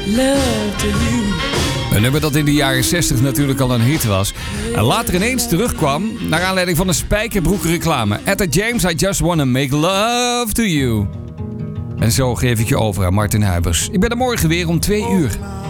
Love to you. Een nummer dat in de jaren 60 natuurlijk al een hit was. En later ineens terugkwam naar aanleiding van een spijkerbroek reclame. Etta James, I just wanna make love to you. En zo geef ik je over aan Martin Huibers. Ik ben er morgen weer om 2 uur.